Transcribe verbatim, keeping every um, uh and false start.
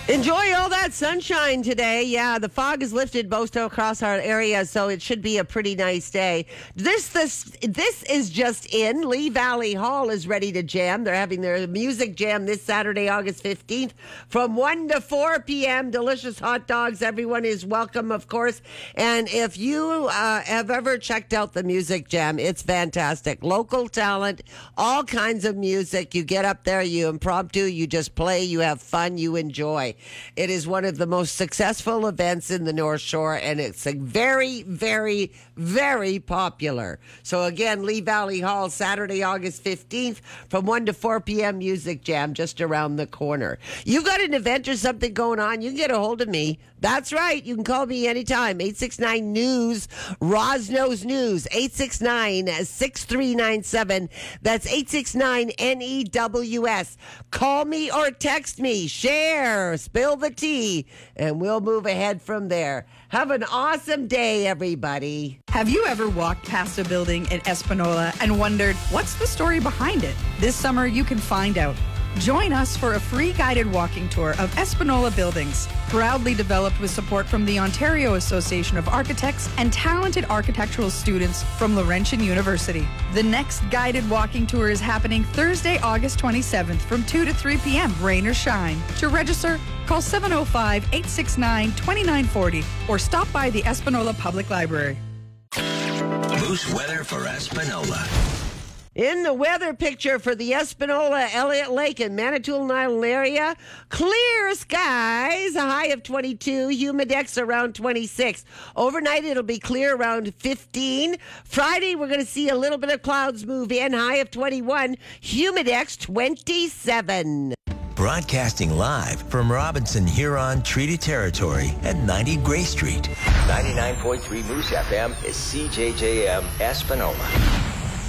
Enjoy all that sunshine today. Yeah, the fog is lifted most across our area, so it should be a pretty nice day. This this this is just in. Lee Valley Hall is ready to jam. They're having their music jam this Saturday, August fifteenth, from one to four p.m. Delicious hot dogs. Everyone is welcome, of course. And if you uh, have ever checked out the music jam, it's fantastic. Local talent, all kinds of music. You get up there, you impromptu, you just play, you have fun, you enjoy. It is one of the most successful events in the North Shore, and it's a very, very, very popular. So again, Lee Valley Hall, Saturday, August fifteenth, from one to four p.m. Music Jam, just around the corner. You got an event or something going on, you can get a hold of me. That's right. You can call me anytime. eight six nine news, Rosno's News, eight six nine, six three nine seven. That's eight six nine N E W S. Call me or text me. Share. Spill the tea. And we'll move ahead from there. Have an awesome day, everybody. Have you ever walked past a building in Espanola and wondered, what's the story behind it? This summer, you can find out. Join us for a free guided walking tour of Espanola buildings, proudly developed with support from the Ontario Association of Architects and talented architectural students from Laurentian University. The next guided walking tour is happening Thursday, August twenty-seventh from two to three p.m., rain or shine. To register, call seven oh five, eight six nine, two nine four oh or stop by the Espanola Public Library. Moose weather for Espanola. In the weather picture for the Espanola, Elliott Lake, and Manitoulin Island area, clear skies, a high of twenty-two, humidex around twenty-six. Overnight, it'll be clear around fifteen. Friday, we're going to see a little bit of clouds move in, high of twenty-one, humidex twenty-seven. Broadcasting live from Robinson Huron Treaty Territory at ninety Gray Street. ninety-nine point three Moose F M is C J J M Espanola.